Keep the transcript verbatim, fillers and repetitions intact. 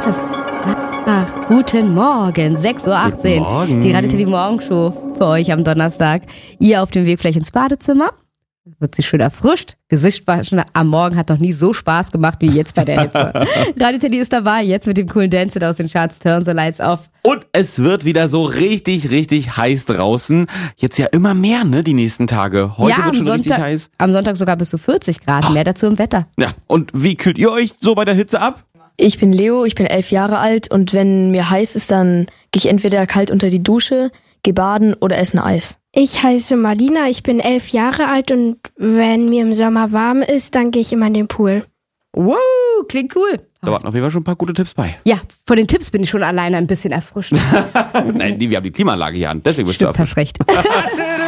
das? Ach, guten Morgen, sechs Uhr achtzehn. Guten Morgen. Die Radio Teddy Morgenshow für euch am Donnerstag. Ihr auf dem Weg vielleicht ins Badezimmer. Wird sich schön erfrischt. Gesicht waschen am Morgen hat noch nie so Spaß gemacht wie jetzt bei der Hitze. Radio Teddy ist dabei, jetzt mit dem coolen Dance aus den Charts Turn the Lights Off. Und es wird wieder so richtig, richtig heiß draußen. Jetzt ja immer mehr, ne, die nächsten Tage. Heute ja, wird schon Sonntag, richtig heiß. Am Sonntag sogar bis zu vierzig Grad. Mehr dazu im Wetter. Ja, und wie kühlt ihr euch so bei der Hitze ab? Ich bin Leo, ich bin elf Jahre alt und wenn mir heiß ist, dann gehe ich entweder kalt unter die Dusche, gehe baden oder esse ein Eis. Ich heiße Marlina, ich bin elf Jahre alt und wenn mir im Sommer warm ist, dann gehe ich immer in den Pool. Wow, klingt cool. Da waren auf jeden Fall schon ein paar gute Tipps bei. Ja, von den Tipps bin ich schon alleine ein bisschen erfrischt. Nein, die, wir haben die Klimaanlage hier an, deswegen bist Stimmt, du hast recht.